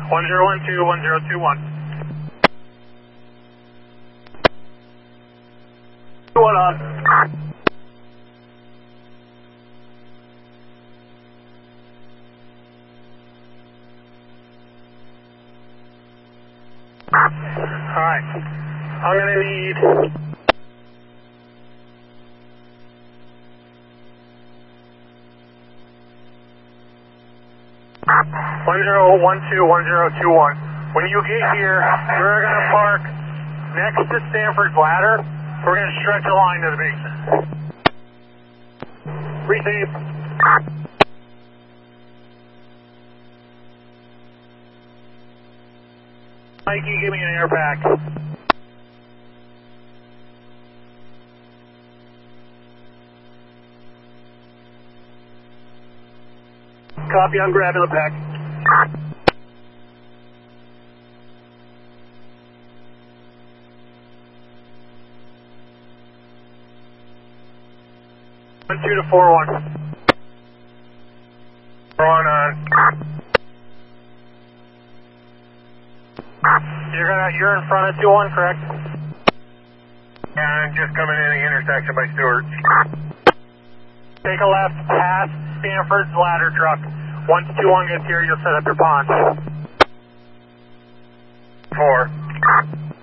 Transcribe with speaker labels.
Speaker 1: 1021. 21 on. Alright, I'm going to need 1021. When you get here, we're going to park next to Stanford's ladder. We're going to stretch a line to the basement. Receive. Mikey, give me an air pack. Copy, I'm grabbing the pack. One, 2 to 4-1. 4-1 on. You're in front of 2-1, correct? Yeah, I'm just coming in the intersection by Stewart. Take a left past Stanford's ladder truck. Once 2-1 gets here, you'll set up your pond. 4.